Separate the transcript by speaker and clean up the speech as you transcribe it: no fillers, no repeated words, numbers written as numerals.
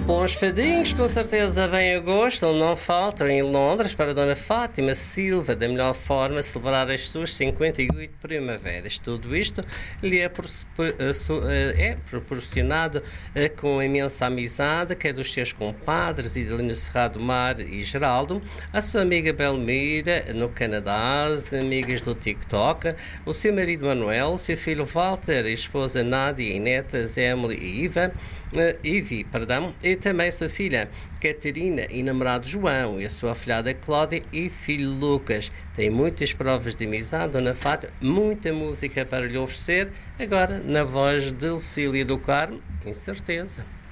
Speaker 1: Bons fadinhos, com certeza bem a gosto, não faltam em Londres para a Dona Fátima Silva, da melhor forma, celebrar as suas 58 primaveras. Tudo isto lhe é proporcionado com imensa amizade, quer dos seus compadres, Idalino Serrado Mar e Geraldo, a sua amiga Belmira, no Canadá, as amigas do TikTok, o seu marido Manuel, o seu filho Walter, a esposa Nádia e netas Emily e Ivy, e também sua filha Catarina e namorado João, e a sua afilhada Cláudia e filho Lucas. Tem muitas provas de amizade, Dona Fátima, muita música para lhe oferecer, agora na voz de Lucília do Carmo, incerteza.